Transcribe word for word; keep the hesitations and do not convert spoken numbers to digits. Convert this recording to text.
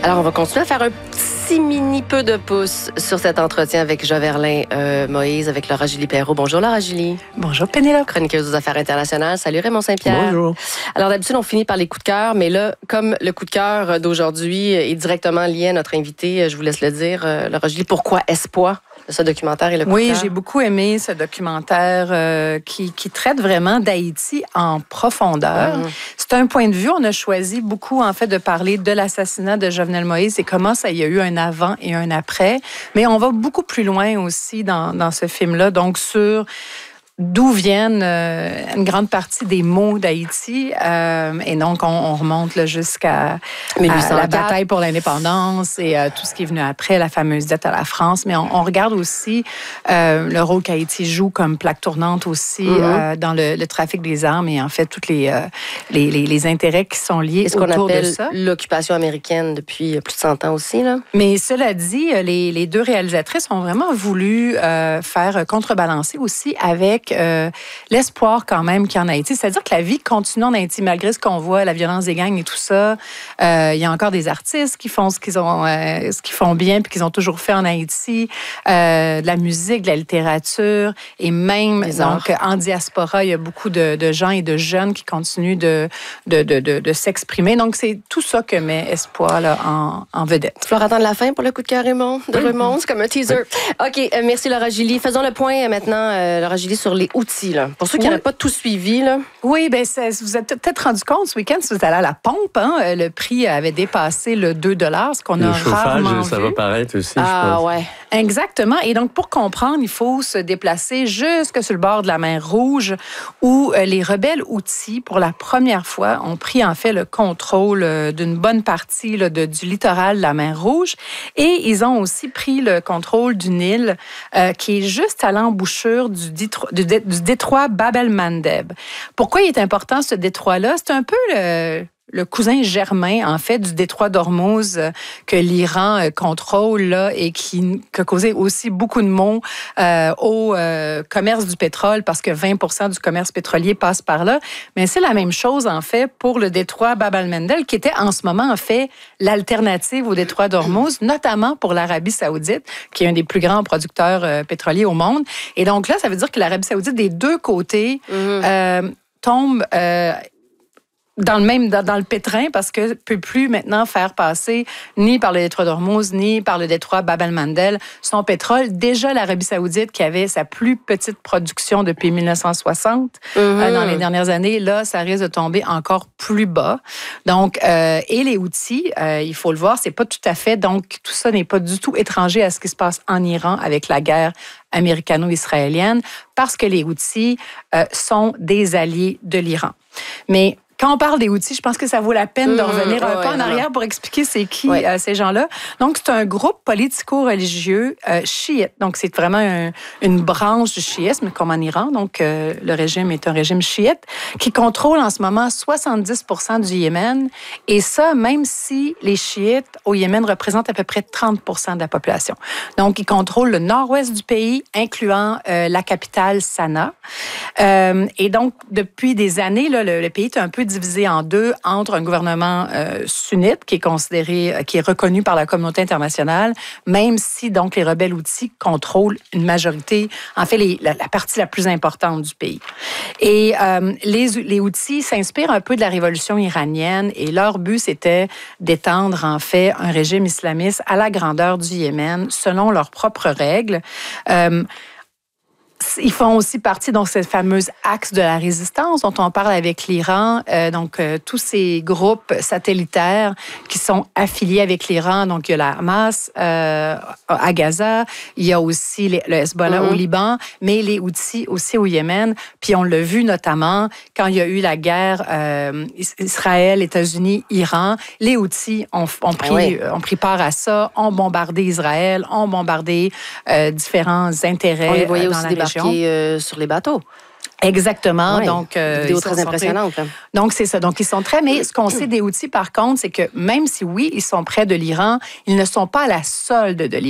Alors, on va continuer à faire un petit mini peu de pouce sur cet entretien avec Joverlin euh, Moïse, avec Laura Julie Perrault. Bonjour, Laura Julie. Bonjour, Pénélope. Chroniqueuse aux affaires internationales. Salut, Raymond Saint-Pierre. Bonjour. Alors, d'habitude, on finit par les coups de cœur, mais là, comme le coup de cœur d'aujourd'hui est directement lié à notre invité, je vous laisse le dire, euh, Laura Julie, pourquoi Espoir? Ce documentaire et le coup Oui, de cœur. j'ai beaucoup aimé ce documentaire euh, qui, qui traite vraiment d'Haïti en profondeur. Mmh. C'est un point de vue. On a choisi beaucoup, en fait, de parler de l'assassinat de Jovenel Moïse et comment ça y a eu un avant et un après. Mais on va beaucoup plus loin aussi dans, dans ce film-là, donc sur d'où viennent euh, une grande partie des mots d'Haïti. Euh, et donc, on, on remonte là, jusqu'à à la bataille pour l'indépendance et euh, tout ce qui est venu après, la fameuse dette à la France. Mais on, on regarde aussi euh, le rôle qu'Haïti joue comme plaque tournante aussi mm-hmm. euh, dans le, le trafic des armes et en fait, tous les, euh, les, les, les intérêts qui sont liés Est-ce autour qu'on appelle de ça. L'occupation américaine depuis plus de cent ans aussi, là? Mais cela dit, les, les deux réalisatrices ont vraiment voulu euh, faire contrebalancer aussi avec Euh, l'espoir quand même qu'il y a en Haïti. C'est-à-dire que la vie continue en Haïti, malgré ce qu'on voit, la violence des gangs et tout ça. Euh, il y a encore des artistes qui font ce qu'ils ont, euh, ce qu'ils font bien puis qu'ils ont toujours fait en Haïti. Euh, de la musique, de la littérature et même donc en diaspora, il y a beaucoup de, de gens et de jeunes qui continuent de, de, de, de, de s'exprimer. Donc, c'est tout ça que met Espoir là, en, en vedette. Tu vas attendre la fin pour le coup de cœur, Raymond, de Raymond, c'est comme un teaser. OK, euh, merci Laura Julie. Faisons le point euh, maintenant, euh, Laura Julie, sur les outils. Là. Pour ceux qui n'auraient oui. pas tout suivi. Là. Oui, bien, vous êtes peut-être rendu compte ce week-end, si vous allez à la pompe, hein, le prix avait dépassé le deux dollars, ce qu'on le a rarement vu. Le chauffage, ça va paraître aussi, ah, je pense. Ouais. Exactement. Et donc, pour comprendre, il faut se déplacer jusque sur le bord de la mer Rouge où euh, les rebelles Houthis, pour la première fois, ont pris en fait le contrôle euh, d'une bonne partie là, de, du littoral de la mer Rouge. Et ils ont aussi pris le contrôle d'une île euh, qui est juste à l'embouchure du, ditro- du, dé- du détroit Bab el-Mandeb. Pourquoi il est important ce détroit-là? C'est un peu le... le cousin germain, en fait, du détroit d'Ormuz euh, que l'Iran euh, contrôle là, et qui, qui a causé aussi beaucoup de maux euh, au euh, commerce du pétrole parce que vingt pour cent du commerce pétrolier passe par là. Mais c'est la même chose, en fait, pour le détroit Bab el-Mandeb qui était en ce moment, en fait, l'alternative au détroit d'Ormuz, notamment pour l'Arabie saoudite, qui est un des plus grands producteurs euh, pétroliers au monde. Et donc là, ça veut dire que l'Arabie saoudite, des deux côtés, mm-hmm. euh, tombe... Euh, dans le même dans, dans le pétrin parce que ne peut plus maintenant faire passer ni par le détroit d'Ormuz ni par le détroit Bab el-Mandeb son pétrole. Déjà, l'Arabie saoudite qui avait sa plus petite production depuis dix-neuf cent soixante mm-hmm. euh, dans les dernières années, là, ça risque de tomber encore plus bas. Donc, euh, et les Houthis, euh, il faut le voir, c'est pas tout à fait, donc tout ça n'est pas du tout étranger à ce qui se passe en Iran avec la guerre américano-israélienne parce que les Houthis euh, sont des alliés de l'Iran. Mais quand on parle des Houthis, je pense que ça vaut la peine de revenir mmh, un ouais, peu en arrière pour expliquer c'est qui ouais. euh, ces gens-là. Donc, c'est un groupe politico-religieux euh, chiite. Donc, c'est vraiment un, une branche du chiisme, comme en Iran. Donc, euh, le régime est un régime chiite qui contrôle en ce moment soixante-dix pour cent du Yémen. Et ça, même si les chiites au Yémen représentent à peu près trente pour cent de la population. Donc, ils contrôlent le nord-ouest du pays, incluant euh, la capitale Sanaa. Euh, et donc, depuis des années, là, le, le pays est un peu divisé en deux entre un gouvernement euh, sunnite qui est considéré, qui est reconnu par la communauté internationale, même si donc les rebelles Houthis contrôlent une majorité, en fait les, la, la partie la plus importante du pays. Et euh, les, les Houthis s'inspirent un peu de la révolution iranienne et leur but c'était d'étendre en fait un régime islamiste à la grandeur du Yémen selon leurs propres règles. Euh, Ils font aussi partie de ce fameux axe de la résistance dont on parle avec l'Iran. Euh, donc, euh, tous ces groupes satellitaires qui sont affiliés avec l'Iran. Donc, il y a la Hamas euh, à Gaza. Il y a aussi les, le Hezbollah mm-hmm. au Liban, mais les Houthis aussi au Yémen. Puis, on l'a vu notamment quand il y a eu la guerre euh, Israël, États-Unis, Iran. Les Houthis ont, ont, pris, ah oui. ont pris part à ça, ont bombardé Israël, ont bombardé euh, différents intérêts on les voyait euh, dans aussi la débarquer euh, sur les bateaux. Exactement. Ouais, donc, euh, vidéo très impressionnante. Très... Donc, c'est ça. Donc, ils sont très... Mais ce qu'on sait des Houthis, par contre, c'est que même si, oui, ils sont près de l'Iran, ils ne sont pas à la solde de l'Iran.